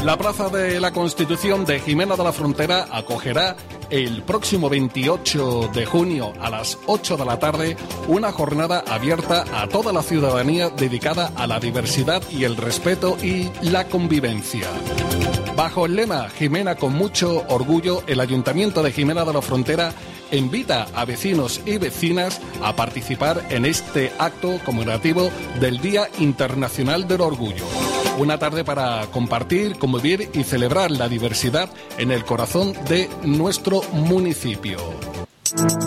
La Plaza de la Constitución de Jimena de la Frontera acogerá el próximo 28 de junio a las 8 de la tarde una jornada abierta a toda la ciudadanía dedicada a la diversidad y el respeto y la convivencia. Bajo el lema Jimena con mucho orgullo, el Ayuntamiento de Jimena de la Frontera invita a vecinos y vecinas a participar en este acto conmemorativo del Día Internacional del Orgullo. Una tarde para compartir, convivir y celebrar la diversidad en el corazón de nuestro municipio.